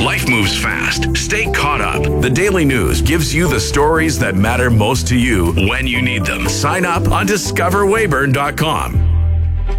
Life moves fast. Stay caught up. The Daily News gives you the stories that matter most to you when you need them. Sign up on discoverweyburn.com.